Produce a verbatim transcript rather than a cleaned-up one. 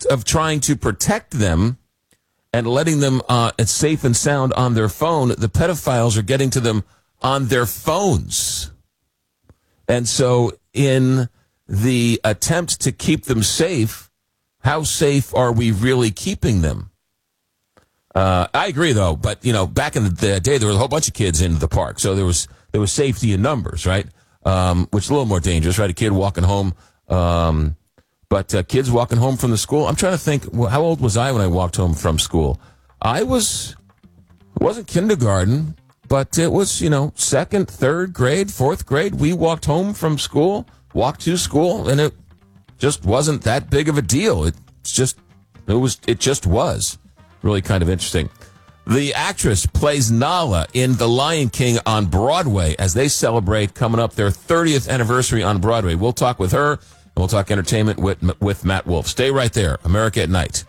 of trying to protect them and letting them uh, safe and sound on their phone, the pedophiles are getting to them on their phones. And so in the attempt to keep them safe, how safe are we really keeping them? Uh, I agree, though. But, you know, back in the day, there was a whole bunch of kids in the park. So there was there was safety in numbers, right? Um, which is a little more dangerous, right? A kid walking home. Um, but uh, kids walking home from the school. I'm trying to think, well, how old was I when I walked home from school? I was, it wasn't kindergarten, but it was, you know, second, third grade, fourth grade. We walked home from school, walked to school, and it just wasn't that big of a deal. It's just, it was, it just was. Really kind of interesting. The actress plays Nala in The Lion King on Broadway as they celebrate coming up their thirtieth anniversary on Broadway. We'll talk with her, and we'll talk entertainment with, with Matt Wolf. Stay right there. America at Night.